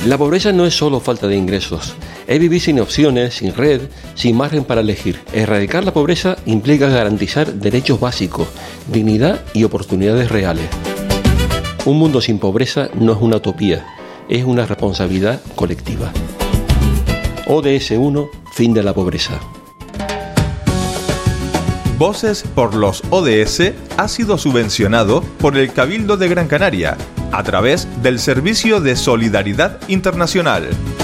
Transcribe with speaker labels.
Speaker 1: La pobreza no es solo falta de ingresos, es vivir sin opciones, sin red, sin margen para elegir. Erradicar la pobreza implica garantizar derechos básicos, dignidad y oportunidades reales. Un mundo sin pobreza no es una utopía, es una responsabilidad colectiva. ODS 1, fin de la pobreza.
Speaker 2: Voces por los ODS ha sido subvencionado por el Cabildo de Gran Canaria a través del Servicio de Solidaridad Internacional.